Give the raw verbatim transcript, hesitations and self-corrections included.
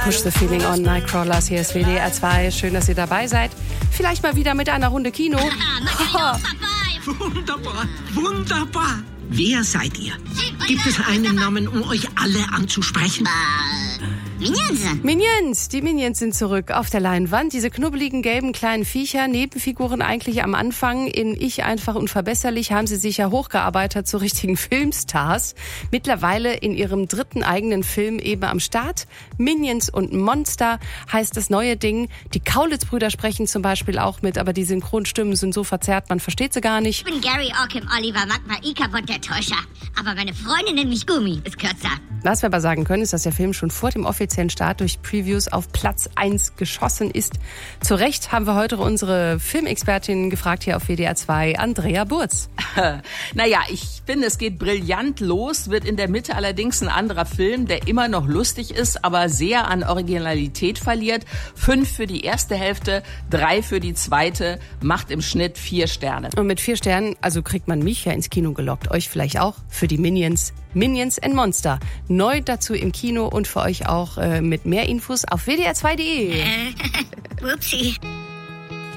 Push the Feeling on Nightcrawlers. Hier ist W D R zwei. Schön, dass ihr dabei seid. Vielleicht mal wieder mit einer Runde Kino. Wunderbar, wunderbar. Wer seid ihr? Gibt es einen Namen, um euch alle anzusprechen? Minions. Minions, die Minions sind zurück auf der Leinwand. Diese knubbeligen, gelben, kleinen Viecher, Nebenfiguren eigentlich am Anfang in Ich einfach unverbesserlich, haben sie sich ja hochgearbeitet zu richtigen Filmstars. Mittlerweile in ihrem dritten eigenen Film eben am Start. Minions und Monster heißt das neue Ding. Die Kaulitz-Brüder sprechen zum Beispiel auch mit, aber die Synchronstimmen sind so verzerrt, man versteht sie gar nicht. Ich bin Gary Ockham, Oliver Magma, Ikabot der Täuscher. Aber meine Freundin nennt mich Gummi, ist kürzer. Was wir aber sagen können, ist, dass der Film schon vor dem offiziellen Start durch Previews auf Platz eins geschossen ist. Zu Recht haben wir heute unsere Filmexpertin gefragt hier auf W D R zwei, Andrea Burz. Naja, ich finde, es geht brillant los, wird in der Mitte allerdings ein anderer Film, der immer noch lustig ist, aber sehr an Originalität verliert. Fünf für die erste Hälfte, drei für die zweite, macht im Schnitt vier Sterne. Und mit vier Sternen, also kriegt man mich ja ins Kino gelockt, euch vielleicht auch, für die Minions. Minions and Monster. Neu dazu im Kino und für euch auch äh, mit mehr Infos auf W D R zwei Punkt D E. Äh, upsie.